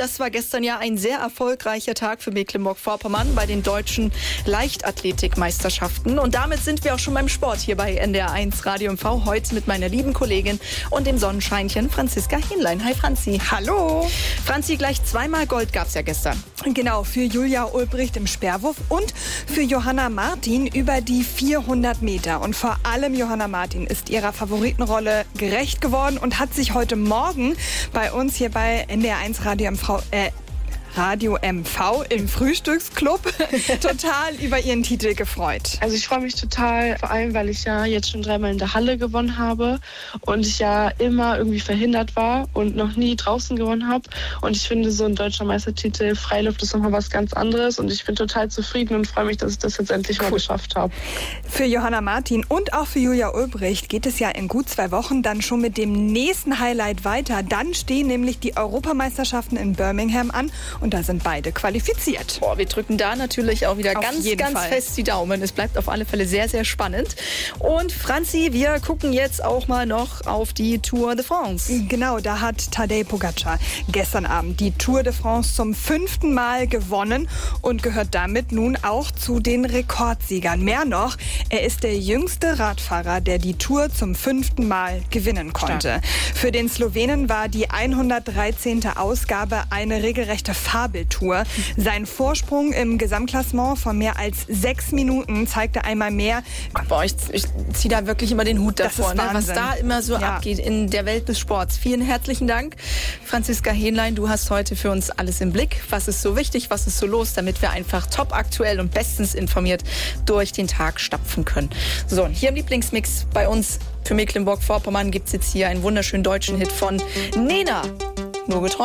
das war gestern ja ein sehr erfolgreicher Tag für Mecklenburg-Vorpommern bei den deutschen Leichtathletikmeisterschaften. Und damit sind wir auch schon beim Sport hier bei NDR1 Radio MV. Heute mit meiner lieben Kollegin und dem Sonnenscheinchen Franziska Hähnlein. Hi Franzi. Hallo. Franzi, gleich zweimal Gold gab's ja gestern. Genau, für Julia Ulbricht im Speerwurf und für Johanna Martin über die 400 Meter. Und vor allem Johanna Martin ist ihrer Favoritenrolle gerecht geworden und hat sich heute Morgen bei uns hier bei NDR1 Radio MV im Frühstücksclub total über ihren Titel gefreut. Also ich freue mich total, vor allem, weil ich ja jetzt schon 3-mal in der Halle gewonnen habe und ich ja immer irgendwie verhindert war und noch nie draußen gewonnen habe. Und ich finde, so ein deutscher Meistertitel Freiluft ist nochmal was ganz anderes und ich bin total zufrieden und freue mich, dass ich das jetzt endlich mal geschafft habe. Für Johanna Martin und auch für Julia Ulbricht geht es ja in gut 2 Wochen dann schon mit dem nächsten Highlight weiter. Dann stehen nämlich die Europameisterschaften in Birmingham an. Und da sind beide qualifiziert. Boah, wir drücken da natürlich auch wieder ganz fest die Daumen. Es bleibt auf alle Fälle sehr, sehr spannend. Und Franzi, wir gucken jetzt auch mal noch auf die Tour de France. Genau, da hat Tadej Pogačar gestern Abend die Tour de France zum 5. Mal gewonnen und gehört damit nun auch zu den Rekordsiegern. Mehr noch, er ist der jüngste Radfahrer, der die Tour zum 5. Mal gewinnen konnte. Stark. Für den Slowenen war die 113. Ausgabe eine regelrechte Fabeltour. Sein Vorsprung im Gesamtklassement von mehr als 6 Minuten zeigte einmal mehr. Boah, ich ziehe da wirklich immer den Hut davor, ne? Was da immer so abgeht in der Welt des Sports. Vielen herzlichen Dank, Franziska Hähnlein. Du hast heute für uns alles im Blick. Was ist so wichtig, was ist so los, damit wir einfach top aktuell und bestens informiert durch den Tag stapfen können. So, und hier im Lieblingsmix bei uns für Mecklenburg-Vorpommern gibt es jetzt hier einen wunderschönen deutschen Hit von Nena. Nur geträumt.